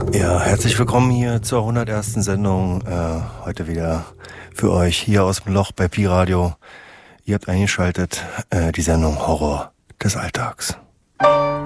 Ja, herzlich willkommen hier zur 101. Sendung. Heute wieder für euch hier aus dem Loch bei Pi Radio. Ihr habt eingeschaltet die Sendung Horror des Alltags.